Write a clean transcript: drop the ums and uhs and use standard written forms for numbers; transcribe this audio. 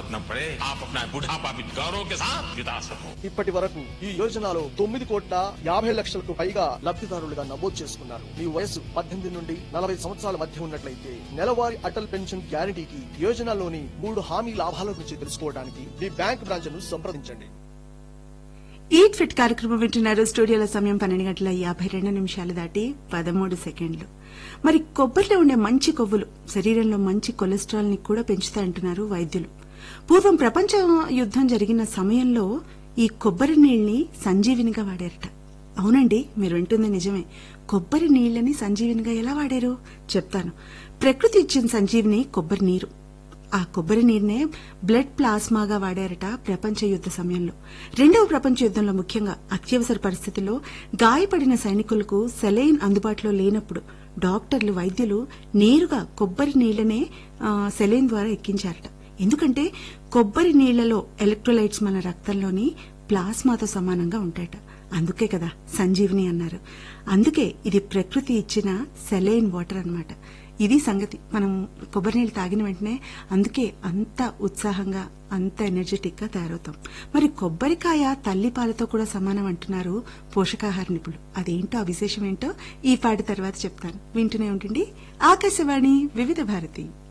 न पड़े, आप अपना बुढ़ापा भी गौरव के साथ बिता सको। ఇప్పటి వరకు ఈ యోజనలో 9,50,00,000కు పైగా లబ్ధిదారులుగా నమోదు చేసుకున్నారు. మీ వయసు 18 నుండి 40 సంవత్సరాల మధ్య ఉన్నట్లయితే నెలవారీ అటల్ పెన్షన్ గ్యారంటీకి యోజనలోని 3 హామీ లాభాల గురించి తెలుసుకోవడానికి మీ బ్యాంక్ బ్రాంచ్ ను సంప్రదించండి. ఈట్ ఫిట్ కార్యక్రమం వింటున్నారు. స్టూడియోలో సమయం 12:52 దాటి 13 సెకండ్లు. మరి కొబ్బరిలో ఉండే మంచి కొవ్వులు శరీరంలో మంచి కొలెస్ట్రాల్ ని కూడా పెంచుతాయంటున్నారు వైద్యులు. పూర్వం ప్రపంచ యుద్దం జరిగిన సమయంలో ఈ కొబ్బరి నీళ్ని సంజీవినిగా వాడారట. అవునండి, మీరు వింటుంది నిజమే. కొబ్బరి నీళ్లని సంజీవినిగా ఎలా వాడారు చెప్తాను. ప్రకృతి ఇచ్చిన సంజీవిని కొబ్బరి నీరు. ఆ కొబ్బరి నీరునే బ్లడ్ ప్లాస్మాగా వాడారట ప్రపంచ యుద్ద సమయంలో. రెండవ ప్రపంచ యుద్దంలో ముఖ్యంగా అత్యవసర పరిస్థితుల్లో గాయపడిన సైనికులకు సెలైన్ అందుబాటులో లేనప్పుడు డాక్టర్లు వైద్యులు నేరుగా కొబ్బరి నీళ్లనే సెలైన్ ద్వారా ఎక్కించారట. ఎందుకంటే కొబ్బరి నీళ్లలో ఎలక్ట్రోలైట్స్ మన రక్తంలోని ప్లాస్మాతో సమానంగా ఉంటాయట. అందుకే కదా సంజీవిని అన్నారు. అందుకే ఇది ప్రకృతి ఇచ్చిన సెలైన్ వాటర్ అన్నమాట. ఇది సంగతి. మనం కొబ్బరి నీళ్ళు తాగిన వెంటనే అందుకే అంత ఉత్సాహంగా అంత ఎనర్జెటిక్ గా తయారవుతాం. మరి కొబ్బరికాయ తల్లి పాలతో కూడా సమానం అంటున్నారు పోషకాహార నిపుణులు. అదేంటో ఆ విశేషం ఏంటో ఈ పాట తర్వాత చెప్తాను. వింటూనే ఉంటుంది ఆకాశవాణి వివిధ భారతి.